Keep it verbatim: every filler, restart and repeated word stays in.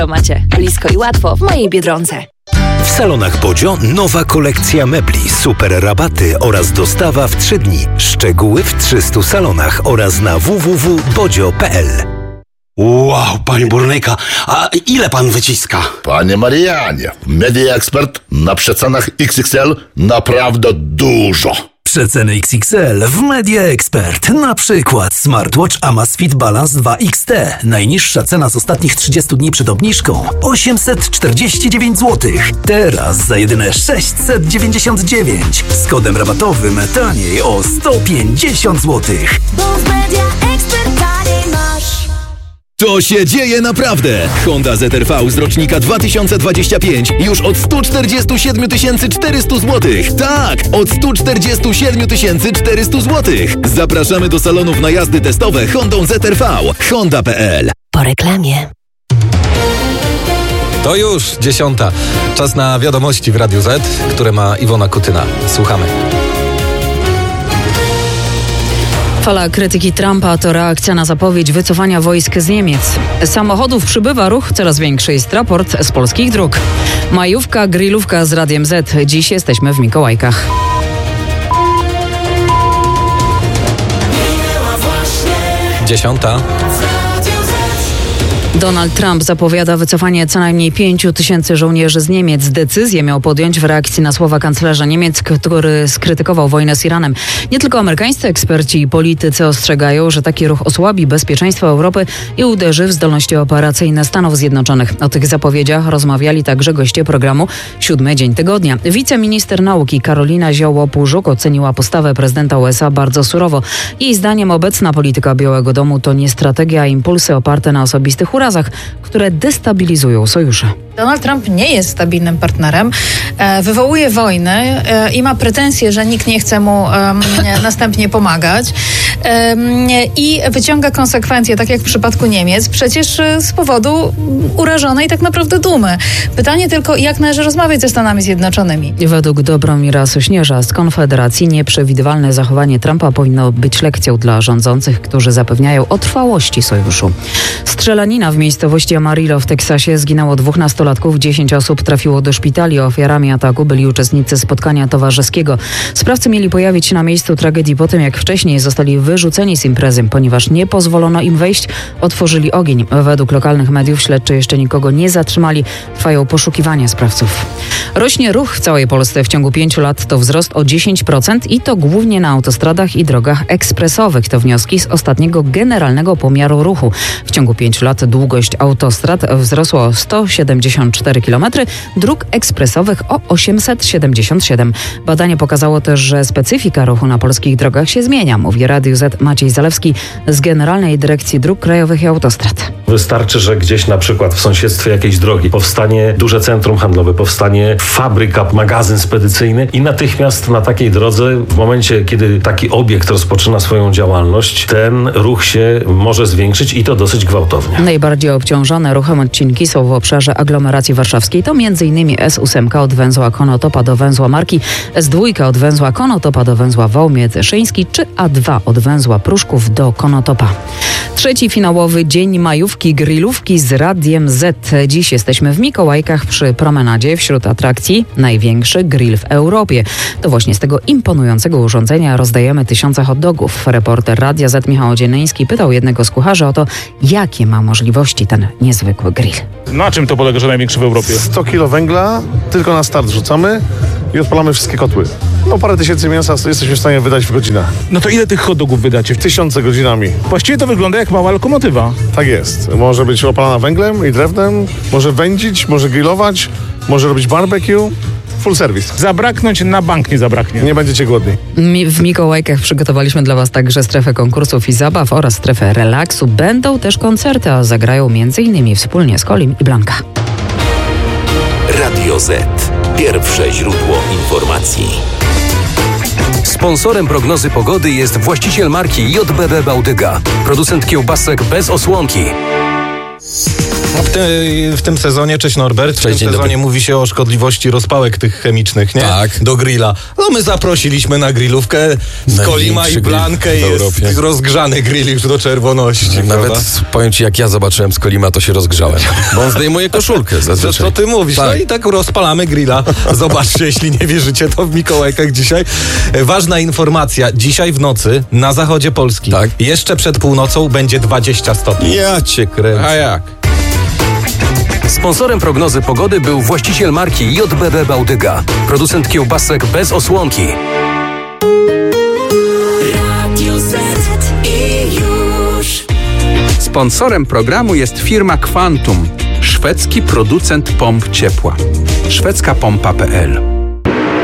To macie blisko i łatwo w mojej Biedronce. W salonach Bodzio nowa kolekcja mebli, super rabaty oraz dostawa w trzy dni. Szczegóły w trzystu salonach oraz na w w w kropka bodzio kropka p l. Wow, panie burnyka, a ile pan wyciska? Panie Marianie, Media Expert na przecenach X X L naprawdę dużo. Przeceny X X L w Media Expert. Na przykład smartwatch Amazfit Balance dwa X T. Najniższa cena z ostatnich trzydziestu dni przed obniżką osiemset czterdzieści dziewięć złotych. Teraz za jedyne sześćset dziewięćdziesiąt dziewięć. Z kodem rabatowym taniej o sto pięćdziesiąt złotych. Bo w Media Expert taniej masz. To się dzieje naprawdę! Honda Z R V z rocznika dwa tysiące dwudziestego piątego już od sto czterdzieści siedem tysięcy czterysta złotych. Tak, od sto czterdzieści siedem tysięcy czterysta złotych. Zapraszamy do salonów na jazdy testowe Hondą Z R V. Honda kropka p l. Po reklamie. To już dziesiąta. Czas na wiadomości w Radiu Z, które ma Iwona Kutyna. Słuchamy. Fala krytyki Trumpa to reakcja na zapowiedź wycofania wojsk z Niemiec. Samochodów przybywa, ruch coraz większy, jest raport z polskich dróg. Majówka, grillówka z Radiem Z. Dziś jesteśmy w Mikołajkach. Dziesiąta. Donald Trump zapowiada wycofanie co najmniej pięciu tysięcy żołnierzy z Niemiec. Decyzję miał podjąć w reakcji na słowa kanclerza Niemiec, który skrytykował wojnę z Iranem. Nie tylko amerykańscy eksperci i politycy ostrzegają, że taki ruch osłabi bezpieczeństwo Europy i uderzy w zdolności operacyjne Stanów Zjednoczonych. O tych zapowiedziach rozmawiali także goście programu Siódmy Dzień Tygodnia. Wiceminister nauki Karolina Zioło-Pużuk oceniła postawę prezydenta U S A bardzo surowo. Jej zdaniem obecna polityka Białego Domu to nie strategia, a impulsy oparte na osobistych urazach, które destabilizują sojusze. Donald Trump nie jest stabilnym partnerem, e, wywołuje wojnę e, i ma pretensje, że nikt nie chce mu e, następnie pomagać e, i wyciąga konsekwencje, tak jak w przypadku Niemiec, przecież e, z powodu urażonej tak naprawdę dumy. Pytanie tylko, jak należy rozmawiać ze Stanami Zjednoczonymi. Według Dobromira Sośnierza z Konfederacji nieprzewidywalne zachowanie Trumpa powinno być lekcją dla rządzących, którzy zapewniają o trwałości sojuszu. Strzelanina w miejscowości Amarillo w Teksasie, zginęło dwóch nastolatków, dziesięć osób trafiło do szpitali. Ofiarami ataku byli uczestnicy spotkania towarzyskiego. Sprawcy mieli pojawić się na miejscu tragedii po tym, jak wcześniej zostali wyrzuceni z imprezy. Ponieważ nie pozwolono im wejść, otworzyli ogień. Według lokalnych mediów śledczy jeszcze nikogo nie zatrzymali. Trwają poszukiwania sprawców. Rośnie ruch w całej Polsce. W ciągu pięciu lat to wzrost o dziesięć procent i to głównie na autostradach i drogach ekspresowych. To wnioski z ostatniego generalnego pomiaru ruchu. W ciągu pięciu lat długość autostrad wzrosła o sto siedemdziesiąt cztery kilometry, dróg ekspresowych o osiemset siedemdziesiąt siedem. Badanie pokazało też, że specyfika ruchu na polskich drogach się zmienia, mówi Radiu Z Maciej Zalewski z Generalnej Dyrekcji Dróg Krajowych i Autostrad. Wystarczy, że gdzieś na przykład w sąsiedztwie jakiejś drogi powstanie duże centrum handlowe, powstanie fabryka, magazyn spedycyjny i natychmiast na takiej drodze, w momencie, kiedy taki obiekt rozpoczyna swoją działalność, ten ruch się może zwiększyć i to dosyć gwałtownie. Najbardziej obciążone ruchem odcinki są w obszarze aglomeracji warszawskiej. To m.in. S osiem od węzła Konotopa do węzła Marki, S dwa od węzła Konotopa do węzła Wałmiec-Szyński czy A dwa od węzła Pruszków do Konotopa. Trzeci finałowy dzień majówki grillówki z Radiem Z. Dziś jesteśmy w Mikołajkach przy promenadzie. Wśród atrakcji największy grill w Europie. To właśnie z tego imponującego urządzenia rozdajemy tysiące hot dogów. Reporter Radia Z Michał Dziennyński pytał jednego z kucharzy o to, jakie ma możliwości ten niezwykły grill. Na czym to polega, że największy w Europie? sto kilo węgla, tylko na start rzucamy i odpalamy wszystkie kotły. No parę tysięcy mięsa jesteśmy w stanie wydać w godzinach. No to ile tych hot dogów wydacie? Tysiące godzinami. Właściwie to wygląda jak mała lokomotywa. Tak jest. Może być opalana węglem i drewnem, może wędzić, może grillować, może robić barbecue. Full service. Zabraknąć na bank nie zabraknie. Nie będziecie głodni. Mi, w Mikołajkach przygotowaliśmy dla Was także strefę konkursów i zabaw oraz strefę relaksu. Będą też koncerty, a zagrają m.in. wspólnie z Kolim i Blanka. Radio Z. Pierwsze źródło informacji. Sponsorem prognozy pogody jest właściciel marki J B B Bałtyka, producent kiełbasek bez osłonki. W, ty, w tym sezonie, cześć Norbert, w Cześć, tym sezonie mówi się o szkodliwości rozpałek tych chemicznych, nie? Tak. Do grilla. No my zaprosiliśmy na grillówkę z Kolima i Blankę i jest rozgrzany grill już do czerwoności. Nawet prawda? powiem ci, jak ja zobaczyłem z Kolima, to się rozgrzałem. Bo on zdejmuje koszulkę zazwyczaj. Co, co ty mówisz? Tak. No i tak rozpalamy grilla. Zobaczcie, jeśli nie wierzycie, to w Mikołajkach dzisiaj. Ważna informacja. Dzisiaj w nocy na zachodzie Polski, tak. jeszcze przed północą będzie dwadzieścia stopni. Ja cię kręcę. A jak? Sponsorem prognozy pogody był właściciel marki J B B Bałtyka, producent kiełbasek bez osłonki. Radio Z i już. Sponsorem programu jest firma Quantum, szwedzki producent pomp ciepła. szwedzka pompa kropka p l